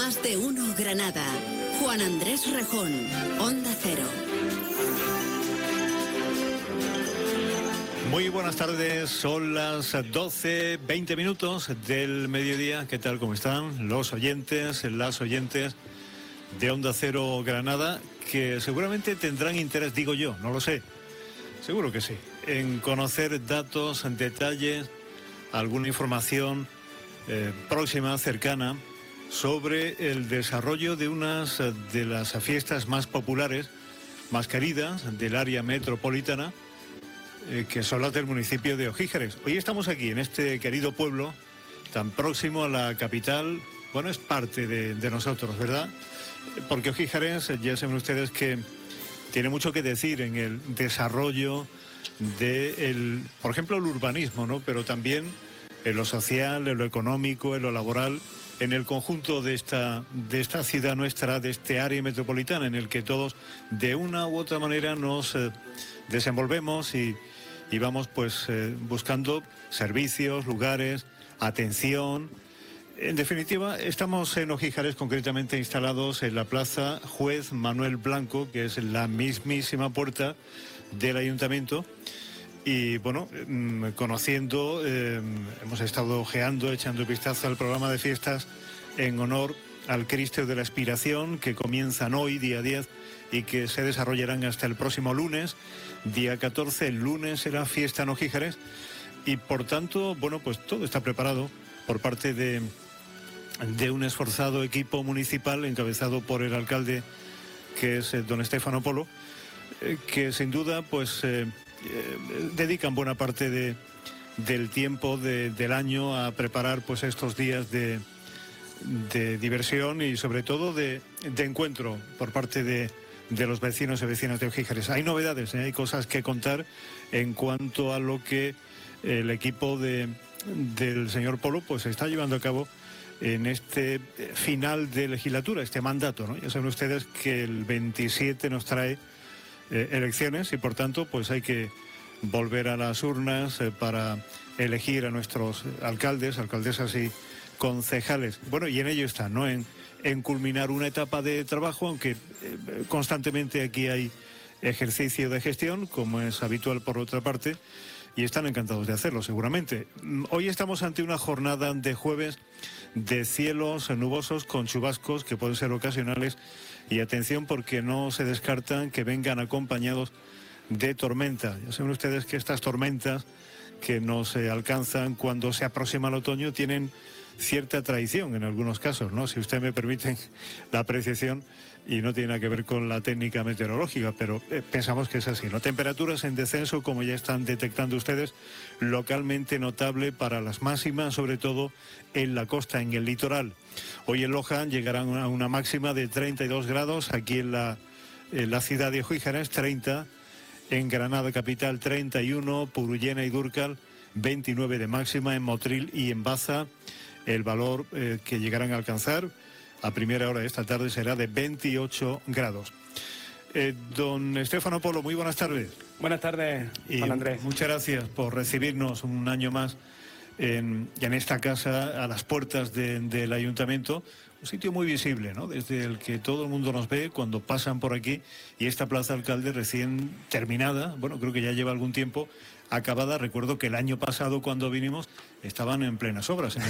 Más de uno Granada. Juan Andrés Rejón, Onda Cero. Muy buenas tardes, son las 12:20 minutos del mediodía. ¿Qué tal, cómo están los oyentes, las oyentes de Onda Cero Granada? Que seguramente tendrán interés, digo yo, no lo sé, seguro que sí, en conocer datos, detalles, alguna información próxima, cercana, sobre el desarrollo de unas de las fiestas más populares, más queridas del área metropolitana, que son las del municipio de Ogíjares. Hoy estamos aquí, en este querido pueblo, tan próximo a la capital. Bueno, es parte de nosotros, ¿verdad? Porque Ogíjares, ya saben ustedes que tiene mucho que decir en el desarrollo de, por ejemplo, el urbanismo, ¿no? Pero también en lo social, en lo económico, en lo laboral, en el conjunto de esta ciudad nuestra, de este área metropolitana, en el que todos, de una u otra manera, nos desenvolvemos y vamos pues buscando servicios, lugares, atención. En definitiva, estamos en Ogíjares, concretamente instalados en la Plaza Juez Manuel Blanco, que es la mismísima puerta del ayuntamiento. Y bueno, conociendo, hemos estado ojeando, echando vistazo al programa de fiestas en honor al Cristo de la Expiración, que comienzan hoy, día 10, y que se desarrollarán hasta el próximo lunes, día 14. El lunes será fiesta en Ogíjares, y por tanto, bueno, pues todo está preparado por parte de un esforzado equipo municipal encabezado por el alcalde, que es don Estefano Polo, que sin duda pues dedican buena parte del tiempo del año a preparar pues estos días de diversión y sobre todo de encuentro por parte de los vecinos y vecinas de Ogíjares. Hay novedades, hay cosas que contar en cuanto a lo que el equipo del señor Polo pues está llevando a cabo en este final de legislatura, este mandato, ¿no? Ya saben ustedes que el 27 nos trae elecciones y por tanto pues hay que volver a las urnas para elegir a nuestros alcaldes, alcaldesas y concejales. Bueno, y en ello están, ¿no? En culminar una etapa de trabajo, aunque constantemente aquí hay ejercicio de gestión, como es habitual por otra parte, y están encantados de hacerlo, seguramente. Hoy estamos ante una jornada de jueves de cielos nubosos con chubascos que pueden ser ocasionales, y atención porque no se descartan que vengan acompañados de tormenta. Ya saben ustedes que estas tormentas que nos alcanzan cuando se aproxima el otoño tienen cierta tradición en algunos casos, ¿no? Si usted me permite la apreciación, y no tiene nada que ver con la técnica meteorológica, pero pensamos que es así, ¿no? Temperaturas en descenso, como ya están detectando ustedes, localmente notable para las máximas, sobre todo en la costa, en el litoral. Hoy en Loja llegarán a una máxima de 32 grados, aquí en la ciudad de Ogíjares 30, en Granada capital 31, Purullena y Dúrcal 29 de máxima, en Motril y en Baza el valor que llegarán a alcanzar a primera hora de esta tarde será de 28 grados. Don Estefano Polo, muy buenas tardes. Buenas tardes, Juan Andrés. Muchas gracias por recibirnos un año más en esta casa, a las puertas del ayuntamiento. Un sitio muy visible, ¿no? Desde el que todo el mundo nos ve cuando pasan por aquí, y esta plaza alcalde recién terminada, bueno, creo que ya lleva algún tiempo acabada. Recuerdo que el año pasado cuando vinimos estaban en plenas obras.